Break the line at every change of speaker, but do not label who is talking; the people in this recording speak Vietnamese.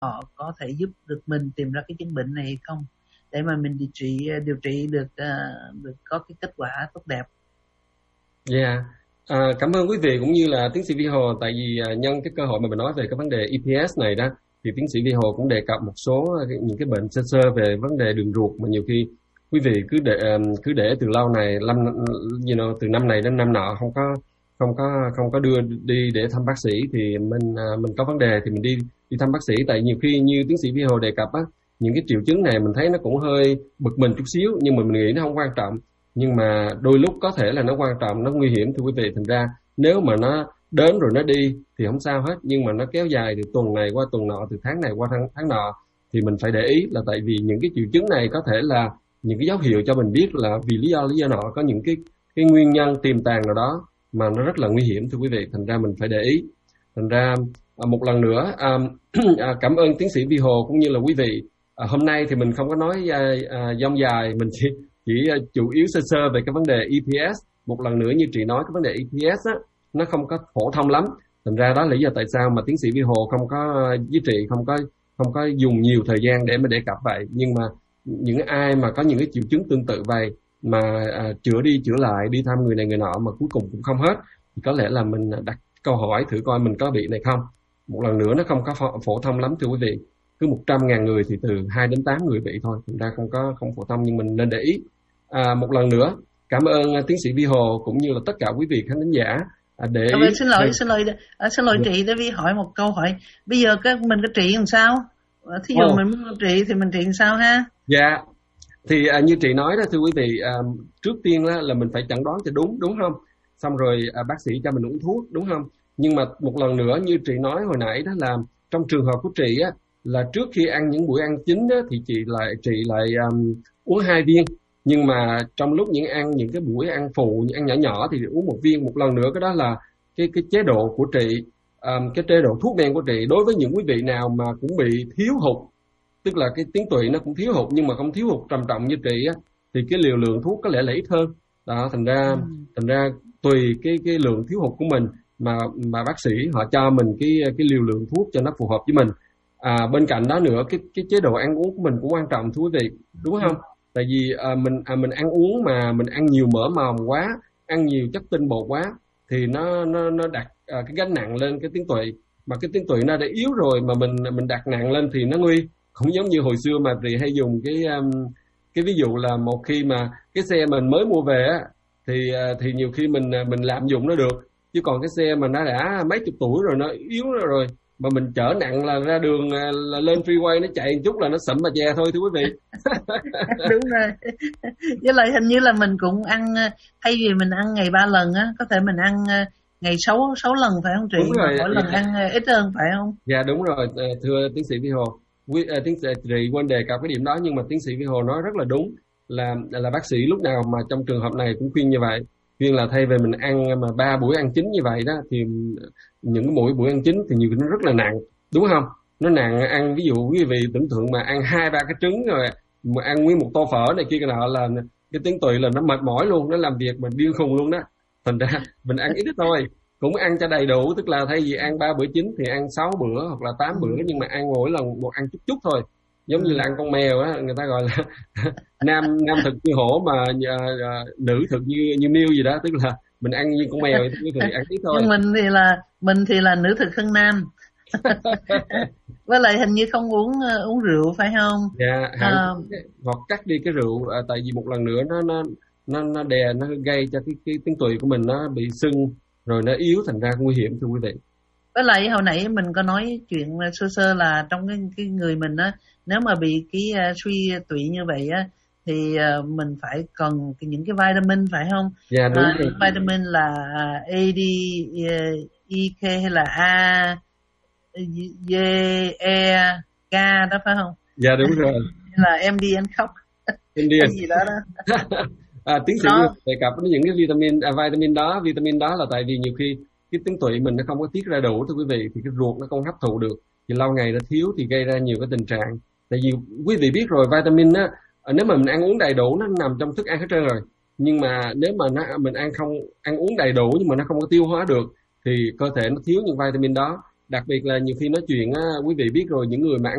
họ có thể giúp được mình tìm ra cái chứng bệnh này hay không, để mà mình điều trị được có cái kết quả tốt đẹp.
Yeah. Cảm ơn quý vị cũng như là tiến sĩ Vi Hồ, tại vì nhân cái cơ hội mà mình nói về cái vấn đề EPS này đó, thì tiến sĩ Vi Hồ cũng đề cập một số những cái bệnh sơ sơ về vấn đề đường ruột mà nhiều khi quý vị cứ để từ lâu này, từ năm này đến năm nọ không có đưa đi để thăm bác sĩ, thì mình có vấn đề thì mình đi thăm bác sĩ. Tại nhiều khi như tiến sĩ Vi Hồ đề cập á, những cái triệu chứng này mình thấy nó cũng hơi bực mình chút xíu, nhưng mà mình nghĩ nó không quan trọng, nhưng mà đôi lúc có thể là nó quan trọng, nó nguy hiểm thưa quý vị. Thành ra nếu mà nó đến rồi nó đi thì không sao hết, nhưng mà nó kéo dài từ tuần này qua tuần nọ, từ tháng này qua tháng nọ, thì mình phải để ý, là tại vì những cái triệu chứng này có thể là những cái dấu hiệu cho mình biết là vì lý do nọ có những cái nguyên nhân tiềm tàng nào đó mà nó rất là nguy hiểm thưa quý vị. Thành ra mình phải để ý. Thành ra một lần nữa cảm ơn tiến sĩ Vi Hồ cũng như là quý vị. Hôm nay thì mình không có nói dông dài, mình chỉ chủ yếu sơ sơ về cái vấn đề EPS. Một lần nữa như chị nói, cái vấn đề EPS á, nó không có phổ thông lắm. Thành ra đó là lý do tại sao mà tiến sĩ Vi Hồ không có với chị không có dùng nhiều thời gian để mà đề cập vậy. Nhưng mà những ai mà có những cái triệu chứng tương tự vậy mà chữa đi chữa lại, đi thăm người này người nọ mà cuối cùng cũng không hết, thì có lẽ là mình đặt câu hỏi thử coi mình có bị này không. Một lần nữa, nó không có phổ thông lắm thưa quý vị. Cứ 100.000 người thì từ 2 đến 8 người bị thôi. Thành ra không phổ thông, nhưng mình nên để ý. Một lần nữa cảm ơn tiến sĩ Vi Hồ cũng như là tất cả quý vị khán thính giả để ý.
Xin lỗi chị, để Vi hỏi một câu hỏi. Bây giờ mình có trị làm sao? Thí dụ mình muốn trị thì mình trị làm sao ha?
Dạ, thì như chị nói đó thưa quý vị, trước tiên là mình phải chẩn đoán cho đúng không? Xong rồi bác sĩ cho mình uống thuốc, đúng không? Nhưng mà một lần nữa như chị nói hồi nãy đó, là trong trường hợp của chị á, là trước khi ăn những buổi ăn chính á, thì chị lại uống 2 viên. Nhưng mà trong lúc những cái buổi ăn phụ, những ăn nhỏ thì uống 1 viên. Một lần nữa, cái đó là cái chế độ của chị, cái chế độ thuốc men của chị. Đối với những quý vị nào mà cũng bị thiếu hụt, tức là cái tuyến tụy nó cũng thiếu hụt nhưng mà không thiếu hụt trầm trọng như chị á, thì cái liều lượng thuốc có lẽ là ít hơn đó. Thành ra tùy cái lượng thiếu hụt của mình mà bác sĩ họ cho mình cái liều lượng thuốc cho nó phù hợp với mình. Bên cạnh đó nữa, cái chế độ ăn uống của mình cũng quan trọng thưa quý vị, đúng không? Tại vì mình ăn uống mà mình ăn nhiều mỡ màu quá, ăn nhiều chất tinh bột quá, thì nó đặt cái gánh nặng lên cái tuyến tụy. Mà cái tuyến tụy nó đã yếu rồi mà mình đặt nặng lên thì nó nguy. Cũng giống như hồi xưa mà chị hay dùng cái ví dụ là một khi mà cái xe mình mới mua về á, thì nhiều khi mình lạm dụng nó được, chứ còn cái xe mà nó đã mấy chục tuổi rồi, nó yếu rồi mà mình chở nặng là ra đường là lên freeway nó chạy một chút là nó sẫm mà chè thôi thưa quý vị.
Đúng rồi. Với lại hình như là mình cũng ăn, thay vì mình ăn ngày 3 lần á, có thể mình ăn ngày 6 lần phải không chị?
Đúng rồi,
mỗi lần ăn ít hơn phải không?
Dạ đúng rồi, thưa tiến sĩ Vi Hồ. Tiến sĩ chị quên đề cập cái điểm đó, nhưng mà tiến sĩ Vi Hồ nói rất là đúng, là bác sĩ lúc nào mà trong trường hợp này cũng khuyên như vậy, khuyên là thay vì mình ăn mà 3 buổi ăn chính như vậy đó, thì những cái buổi ăn chính thì nhiều khi nó rất là nặng, đúng không? Nó nặng. Ăn ví dụ quý vị tưởng tượng mà ăn 2-3 cái trứng rồi mà ăn nguyên một tô phở này kia cái nọ, là cái tuyến tụy là nó mệt mỏi luôn, nó làm việc mình điên khùng luôn đó. Thành ra mình ăn ít thôi, cũng ăn cho đầy đủ, tức là thay vì ăn 3 bữa chính thì ăn 6 bữa hoặc là 8 bữa, nhưng mà ăn mỗi lần một ăn chút thôi, giống như là ăn con mèo á, người ta gọi là nam thực như hổ mà nữ thực như miêu gì đó, tức là mình ăn như con mèo thì ăn ít thôi.
Nhưng mình thì là nữ thực hơn nam. Với lại hình như không uống rượu phải không?
Dạ, hoặc cắt đi cái rượu, tại vì một lần nữa nó đè, nó gây cho cái tuyến tụy của mình nó bị sưng rồi nó yếu, thành ra nguy hiểm thưa quý vị.
Với lại hồi nãy mình có nói chuyện sơ là trong cái người mình á, nếu mà bị cái suy tụy như vậy á, thì mình phải cần những cái vitamin phải không?
Dạ đúng rồi.
Vitamin là A, D, E, K hay là A, D, E, K đó phải không?
Dạ đúng rồi.
Là MD and khóc. Cái gì đó đó.
Tiến sĩ đề cập đến những cái vitamin đó là tại vì nhiều khi cái tuyến tụy mình nó không có tiết ra đủ thưa quý vị, thì cái ruột nó không hấp thụ được, thì lâu ngày nó thiếu thì gây ra nhiều cái tình trạng. Tại vì quý vị biết rồi, vitamin á, nếu mà mình ăn uống đầy đủ nó nằm trong thức ăn hết trơn rồi, nhưng mà nếu mà mình ăn uống đầy đủ nhưng mà nó không có tiêu hóa được thì cơ thể nó thiếu những vitamin đó. đặc biệt là nhiều khi nói chuyện á, quý vị biết rồi, những người mà ăn